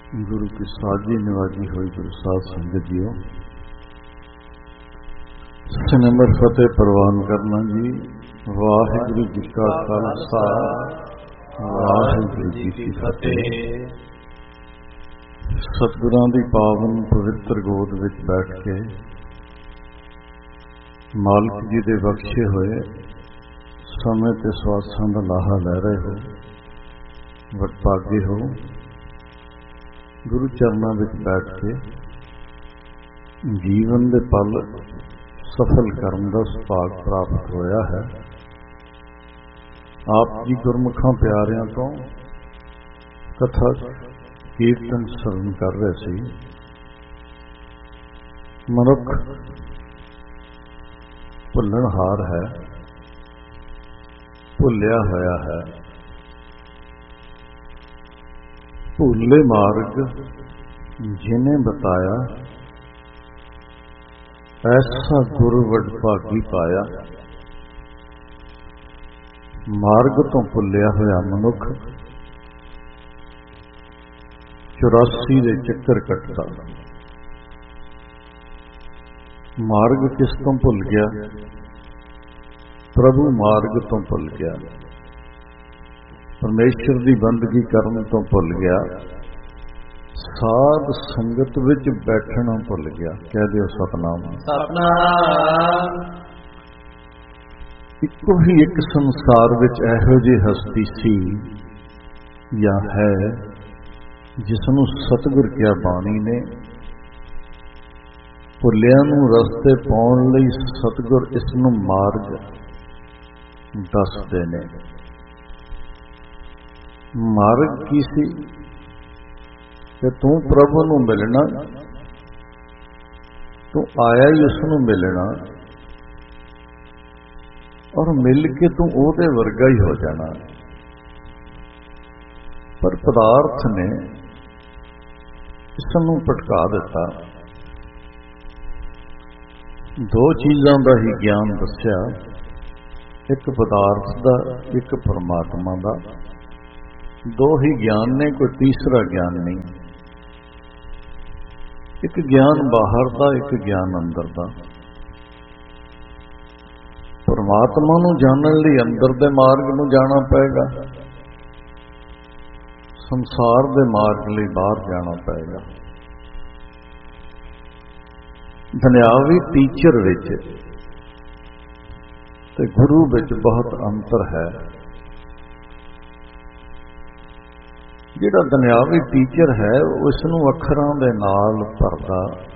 गुरु की साजी निवाजी हुई गुरु साध संगत जीओ, सिनमर फतेह प्रवान करना जी। वाहिगुरु जी का खालसा, वाहिगुरु जी की फतेह। सतगुरां दी पावन पवित्र गोद विच बैठ के मालिक जी दे बख्शे होए समय ते स्वासां दा लाहा लै रहे हो, वडभागे हो। गुरु चरणों में बैठ के जीवन के पल सफल करने का सुभाग प्राप्त होया है। आप जी गुरमुखां प्यारियां तो कथा कीर्तन सरन कर रहे सी। मनुख भुल्लणहार है, भुलिया होया है। भूले मार्ग जिन्हें बताया, ऐसा गुरु वडभागी पाया। मार्ग तो भुलिया होया मनुख 84 दे चक्कर कटता। मार्ग किस तो भुल गया? प्रभु मार्ग तो भुल गया, परमेश्वर की बंदगी करने तो भुल गया, साध संगत विच बैठना भुल गया। कह दियो सतनाम सतनाम। इको ही एक संसार विच इहो जी हस्ती सी या है जिसनों सतगुर किया बाणी ने। भुलिया नूं रस्ते पाउण लई सतगुर इसनूं मार्ग दसदे ने। मार्ग की सी कि तू प्रभु नूं मिलना, तू आया ही उसनूं मिलना और मिल के तू ओदे वर्गा ही हो जाना। पर पदार्थ ने इसनूं भटका दिता। दो चीज़ां दा ही ज्ञान दस्या, एक पदार्थ दा, एक परमात्मा दा। दो ही ज्ञान ने, कोई तीसरा ज्ञान नहीं। एक ज्ञान बाहर दा, एक ज्ञान अंदर दा। परमात्मा नूं जानन लई अंदर दे मार्ग नूं जाना पएगा, संसार दे मार्ग लई बाहर जाना पएगा। दुनियावी टीचर विच ते गुरु विच बहुत अंतर है। जिहड़ा दुनियावी टीचर है उसनूं अखरां दे नाल भरदा,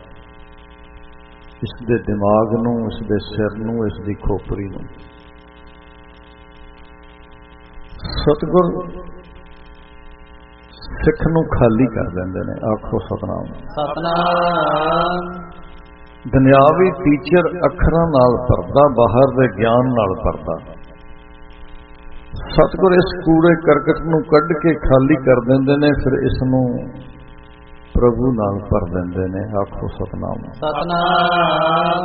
इसदे दिमाग नूं, इसदे सिर नूं, इसदी खोपड़ी नूं। सतगुर सिख नूं खाली कर दिंदे ने। आखो सतनाम सतनाम। दुनियावी टीचर अखरां नाल भरदा, बाहर दे ज्ञान नाल भरदा। सतगुर इस कूड़े करकट नूं कढ के खाली कर देंदे ने, फिर इसनूं प्रभु नाल भर देंदे ने। आखो सतनाम सतनाम।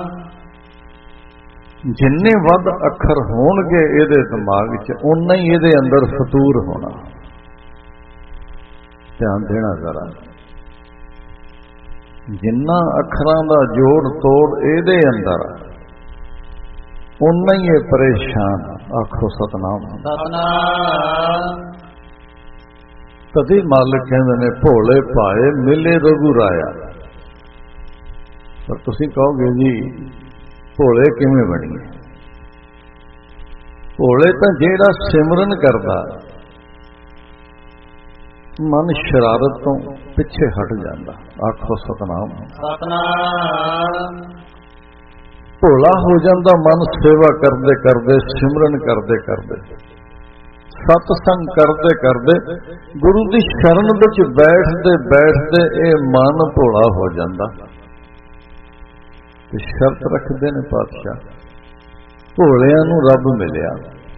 जिन्ने वध अखर होणगे इहदे दिमाग च, उन्ना ही इहदे अंदर फतूर होना। ध्यान देना जरा। जिन्ना अखरां दा जोड़ तोड़ इहदे अंदर, उन्ना ही ये परेशान। आखो सतनाम सतनाम। तदी मालिक कहंदे ने भोले पाए मिले रघुराया। पर तुसीं कहोगे जी भोले किवें बणीए? भोले तां जिहड़ा सिमरन करदा, मन शरारत तो पिछे हट जाता। आखो सतनाम सतनाम। भोला हो जाता मन सेवा करते करते, सिमरन करते करते, सत्संग करते करते, गुरु की शरण विच बैठते बैठते ये मन भोला हो जाता। ते शर्त रखते ने पातशाह, भोलिया नूं रब मिलिया।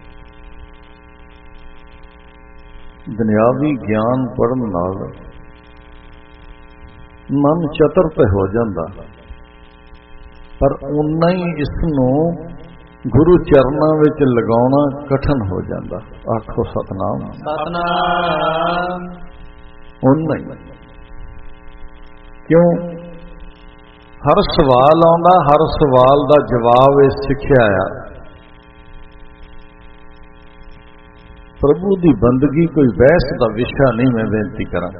दुनियावी ज्ञान पढ़न नाल मन चतर ते हो जाता, पर उन्ना ही इसनूं गुरु चरणों विच लगाउणा कठिन हो जाता। आखो सतनाम सतनाम। उन्ना ही क्यों? हर सवाल आउंदा, हर सवाल का जवाब इस सिक्ख्या आ प्रभु की बंदगी कोई बहस का विषय नहीं। मैं बेनती करा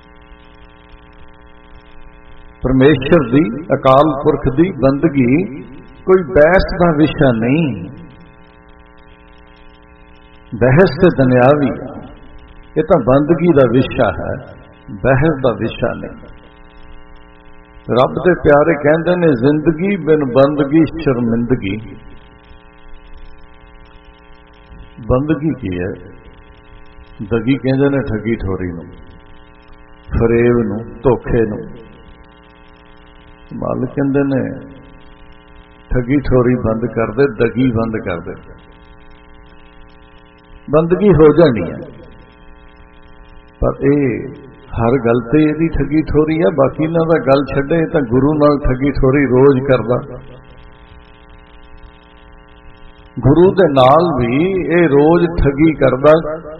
परमेश्वर की अकाल पुरख की बंदगी कोई बहस का विषय नहीं। बहस से दुनियावी ये तो बंदगी का विषय है, बहस का विषय नहीं। रब दे प्यारे कहते ने जिंदगी बिन बंदगी शर्मिंदगी। बंदगी की है? दगी कहते ने ठगी ठोरी नूं, फरेब नूं, धोखे नूं। मालिक कहते ने ठगी ठोरी बंद कर दे, दगी बंद कर दे, बंदगी हो जानी है। पर यह हर गल ते इहदी ठगी ठोरी है, बाकी इन्हां दा गल छड्डे तां गुरु नाल ठगी ठोरी रोज करदा। गुरु दे नाल भी ये रोज ठगी करदा।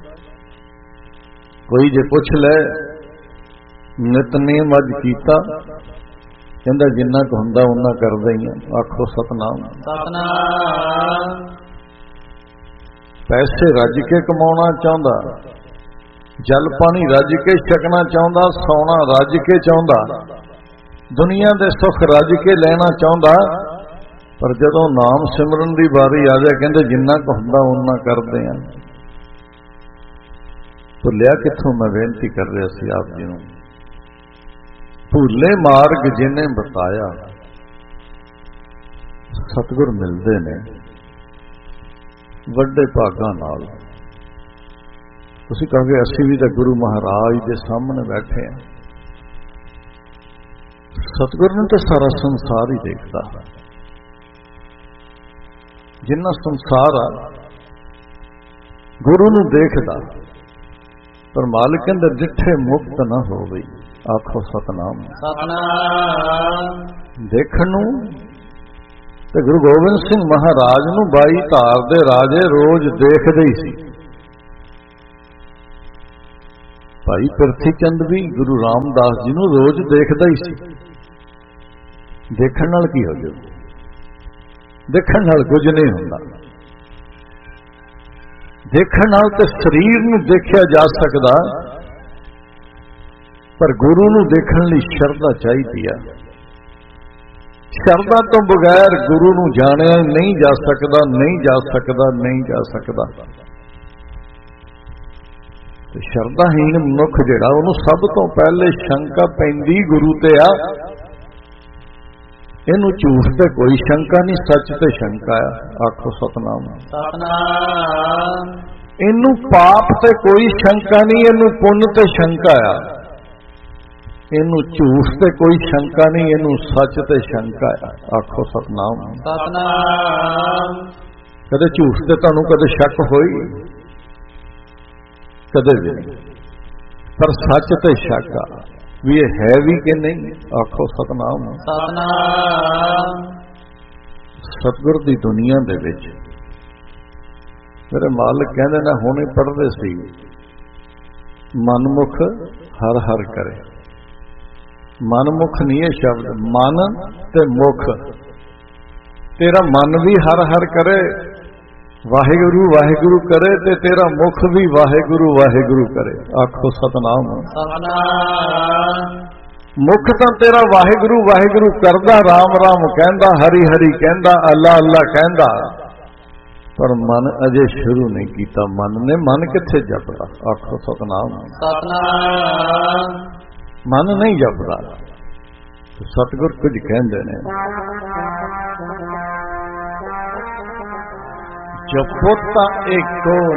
कोई जे पुछ ले नितनेम अज कीता, कहंदा जिन्ना क हुंदा उन्ना करदा ही। आखो सतनाम सतनाम। पैसे रज के कमाउणा चाहुंदा, जल पानी रज के छकना चाहुंदा, सौना रज के चाहुंदा, दुनिया दे सुख रज के लेना चाहुंदा। पर जदों नाम सिमरन की बारी आ जाए कहंदे जिन्ना क हुंदा उन्ना करदे आ। भुलिया कित्थों? मैं बेनती कर रहा सी आप जी नूं। भूले मार्ग जिन्हें बताया सतगुर मिलते ने वड्डे भागां नाल। तुसीं कहोगे असीं भी तां गुरु महाराज के सामने बैठे हैं। सतगुर ने तो सारा संसार ही देखता। जिन्ना संसार आ गुरु नूं देखदा, पर मालिक कहंदा जिथे मुक्त ना होवे। आखो सतनाम सतनाम। देखण नूं ते गुरु गोबिंद सिंह महाराज नूं 22 धार दे राजे रोज देखदे ही सी। भाई पिरथी चंद भी गुरु रामदास जी नूं रोज देखदा ही सी। देखण नाल की हो जाऊ? देखण नाल कुछ नहीं हुंदा। देखण नाल ते शरीर नूं देखिया जा सकदा, पर गुरु नूं देखण लई शरधा चाहिदी आ। शरधा तो बगैर गुरु नूं जाणिया नहीं जा सकदा, नहीं जा सकदा, नहीं जा सकदा। ते शरधाहीन मनुख जिहड़ा उहनूं सब तो पहले शंका पैंदी गुरु ते आ। इहनूं झूठ ते कोई शंका नहीं, सच ते शंका आ। आखो सतनाम सतनाम। इहनूं पाप ते कोई शंका नहीं, इहनूं पुण्य ते शंका आ। इनू झूठ से कोई शंका नहीं, इनू सच ते शंका है। आखो सतनाम सतनाम। कदे झूठ से तुहानू कदे शक होई? कदे भी नहीं। पर सच ते शक आ भी ये है भी कि नहीं। आखो सतनाम सतनाम। सतगुर दी दुनिया दे विच मेरे मालिक कहंदे ने हुणे पढ़दे सी मनमुख हर हर करे। मनमुख नहीं है शब्द, मन ते मुख। तेरा मन भी हर हर करे, वाहिगुरु वाहिगुरु करे, ते तेरा मुख भी वाहिगुरु वाहिगुरु करे। आखो सतनाम सतनाम। मुख तां तेरा वाहिगुरु वाहिगुरु करदा, राम राम कहंदा, हरि हरि कहंदा, अल्लाह अल्लाह कहंदा, पर मन अजे शुरू नहीं कीता। मन कित्थे जपदा? आखो सतनाम सतनाम। मन नहीं जपदा। सतगुर कुछ कहंदे ने, जपो तां एको